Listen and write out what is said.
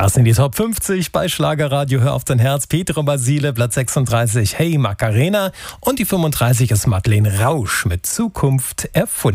Das sind die Top 50 bei Schlagerradio. Hör auf dein Herz. Petro Basile, Platz 36. Hey Macarena. Und die 35 ist Madeleine Rausch mit Zukunft erfunden.